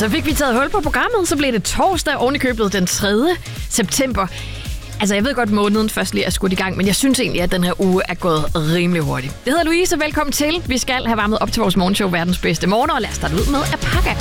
Så fik vi taget hul på programmet, så blev det torsdag oven i købet den 3. september. Altså, jeg ved godt, måneden først lige er skudt i gang, men jeg synes egentlig, at den her uge er gået rimelig hurtigt. Det hedder Louise, velkommen til. Vi skal have varmet op til vores morgenshow Verdens Bedste Morgen, og lad os starte ud med Apaka.